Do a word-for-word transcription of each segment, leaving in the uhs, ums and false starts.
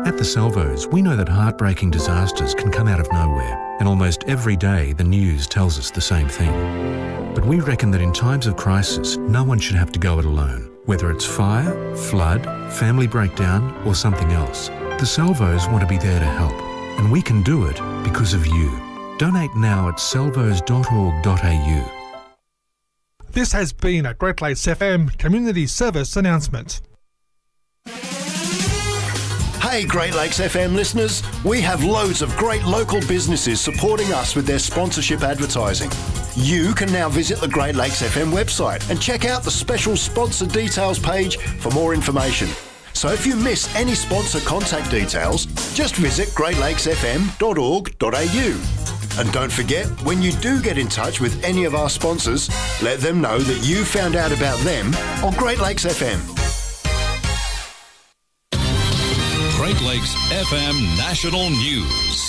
At the Salvos, we know that heartbreaking disasters can come out of nowhere, and almost every day the news tells us the same thing. But we reckon that in times of crisis, no one should have to go it alone. Whether it's fire, flood, family breakdown, or something else, the Salvos want to be there to help. And we can do it because of you. Donate now at salvos dot org dot a u. This has been a Great Lakes F M Community Service announcement. Hey Great Lakes F M listeners, we have loads of great local businesses supporting us with their sponsorship advertising. You can now visit the Great Lakes F M website and check out the special sponsor details page for more information. So if you miss any sponsor contact details, just visit great lakes f m dot org dot a u. And don't forget, when you do get in touch with any of our sponsors, let them know that you found out about them on Great Lakes F M. Great Lakes F M National News.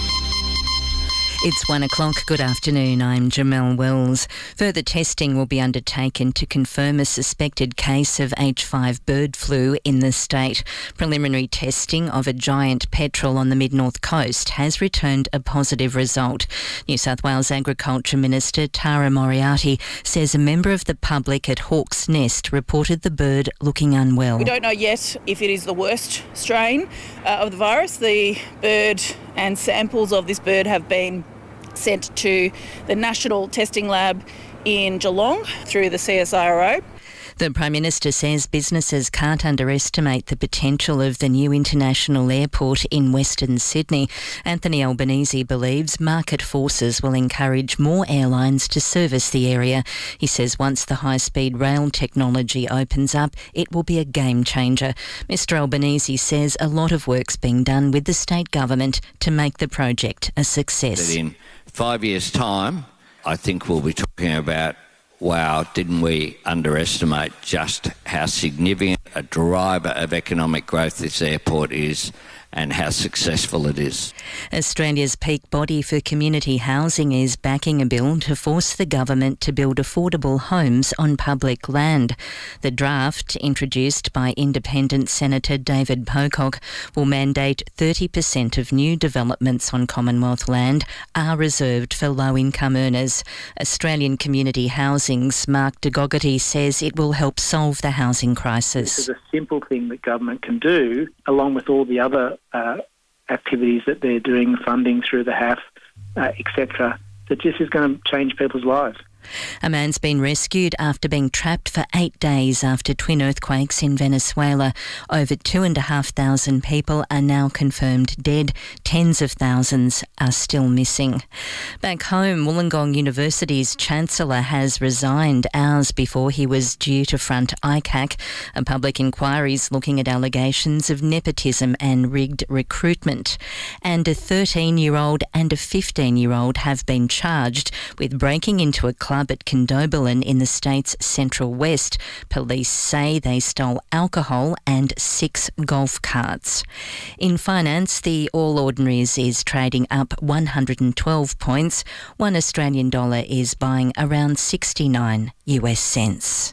It's one o'clock. Good afternoon. I'm Jamelle Wells. Further testing will be undertaken to confirm a suspected case of H five bird flu in the state. Preliminary testing of a giant petrel on the mid-north coast has returned a positive result. New South Wales Agriculture Minister Tara Moriarty says a member of the public at Hawk's Nest reported the bird looking unwell. We don't know yet if it is the worst strain uh, of the virus. The bird and samples of this bird have been sent to the National Testing Lab in Geelong through the C S I R O. The Prime Minister says businesses can't underestimate the potential of the new international airport in Western Sydney. Anthony Albanese believes market forces will encourage more airlines to service the area. He says once the high-speed rail technology opens up, it will be a game changer. Mr Albanese says a lot of work's being done with the state government to make the project a success. In five years' time, I think we'll be talking about, wow, didn't we underestimate just how significant a driver of economic growth this airport is and how successful it is. Australia's peak body for community housing is backing a bill to force the government to build affordable homes on public land. The draft, introduced by Independent Senator David Pocock, will mandate thirty percent of new developments on Commonwealth land are reserved for low-income earners. Australian Community Housing's Mark de Gogarty says it will help solve the housing crisis. This is a simple thing that government can do, along with all the other uh, activities that they're doing, funding through the H A F, uh, et cetera, that this is going to change people's lives. A man's been rescued after being trapped for eight days after twin earthquakes in Venezuela. Over two and a half thousand people are now confirmed dead. Tens of thousands are still missing. Back home, Wollongong University's Chancellor has resigned hours before he was due to front I C A C. A public inquiry is looking at allegations of nepotism and rigged recruitment. And a thirteen-year-old and a fifteen-year-old have been charged with breaking into a club at Condobolin in the state's central west. Police say they stole alcohol and six golf carts. In finance, the All Ordinaries is trading up one hundred twelve points. One Australian dollar is buying around sixty-nine U S cents.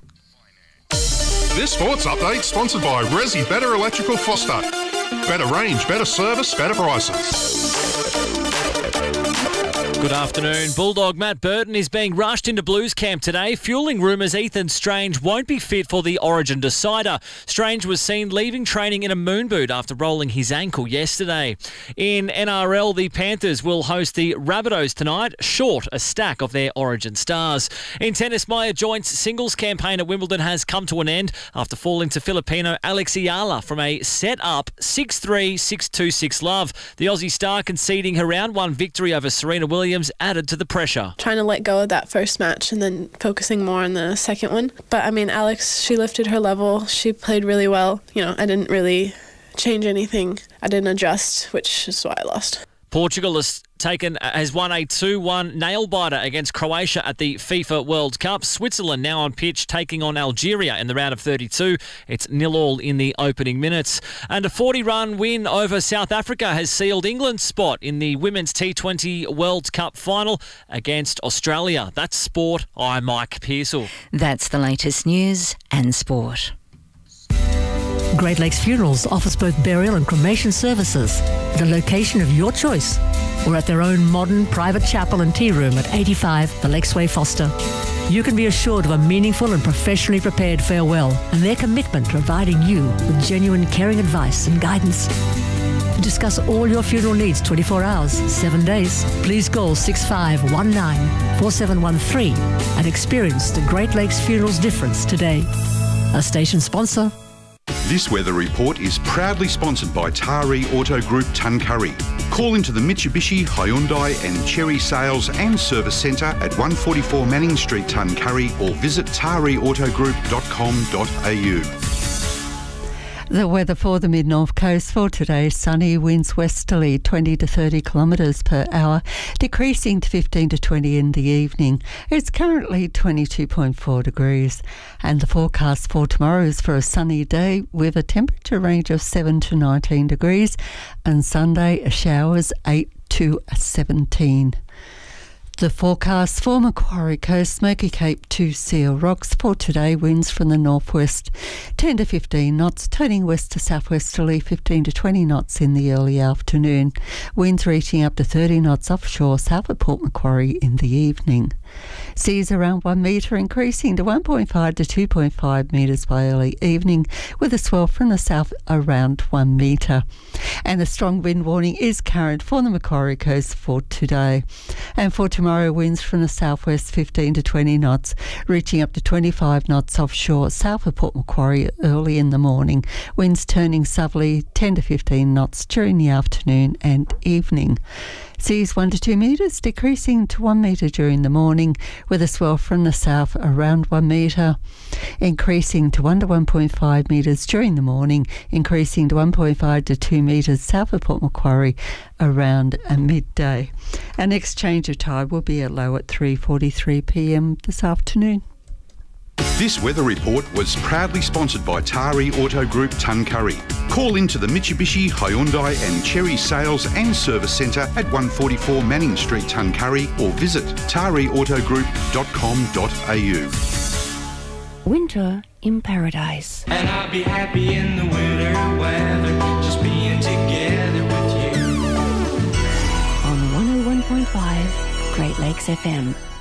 This sports update sponsored by Resi Better Electrical Foster. Better range, better service, better prices. Good afternoon. Bulldog Matt Burton is being rushed into Blues camp today, fueling rumours Ethan Strange won't be fit for the Origin decider. Strange was seen leaving training in a moon boot after rolling his ankle yesterday. In N R L, the Panthers will host the Rabbitohs tonight, short a stack of their Origin stars. In tennis, Maya Joint's singles campaign at Wimbledon has come to an end after falling to Filipino Alex Ayala from a set-up six three, six two, six love. The Aussie star conceding her round one victory over Serena Williams added to the pressure. Trying to let go of that first match and then focusing more on the second one. But I mean, Alex, she lifted her level. She played really well. You know, I didn't really change anything. I didn't adjust, which is why I lost. Portugal has taken has won a two one nail-biter against Croatia at the FIFA World Cup. Switzerland now on pitch taking on Algeria in the round of thirty-two. It's nil all in the opening minutes. And a forty-run win over South Africa has sealed England's spot in the Women's T twenty World Cup final against Australia. That's sport. I'm Mike Pearsall. That's the latest news and sport. Great Lakes Funerals offers both burial and cremation services at a location of your choice or at their own modern private chapel and tea room at eighty-five The Lakesway, Foster. You can be assured of a meaningful and professionally prepared farewell and their commitment to providing you with genuine caring advice and guidance. To discuss all your funeral needs twenty-four hours, seven days, please call six five one nine, four seven one three and experience the Great Lakes Funerals difference today. A station sponsor. This weather report is proudly sponsored by Taree Auto Group Tuncurry. Call into the Mitsubishi, Hyundai and Chery Sales and Service Centre at one forty-four Manning Street, Tuncurry, or visit taree auto group dot com dot a u. The weather for the mid-north coast for today: sunny, winds westerly twenty to thirty kilometres per hour, decreasing to fifteen to twenty in the evening. It's currently twenty-two point four degrees. And the forecast for tomorrow is for a sunny day with a temperature range of seven to nineteen degrees, and Sunday showers eight to seventeen. The forecast for Macquarie Coast, Smoky Cape to Seal Rocks for today: winds from the northwest ten to fifteen knots, turning west to southwesterly fifteen to twenty knots in the early afternoon. Winds reaching up to thirty knots offshore south of Port Macquarie in the evening. Seas around one metre, increasing to one point five to two point five metres by early evening, with a swell from the south around one metre. And a strong wind warning is current for the Macquarie Coast for today. And for tomorrow, winds from the southwest fifteen to twenty knots, reaching up to twenty-five knots offshore south of Port Macquarie early in the morning. Winds turning southerly ten to fifteen knots during the afternoon and evening. Seas one to two metres, decreasing to one metre during the morning, with a swell from the south around one metre, increasing to one to one point five metres during the morning, increasing to one point five to two metres south of Port Macquarie around a midday. Our next change of tide will be at low at three forty-three p m this afternoon. This weather report was proudly sponsored by Taree Auto Group Tuncurry. Call into the Mitsubishi, Hyundai and Chery Sales and Service Centre at one forty-four Manning Street, Tuncurry, or visit taree auto group dot com dot a u. Winter in Paradise. And I'll be happy in the winter weather, just being together with you. On one oh one point five Great Lakes F M.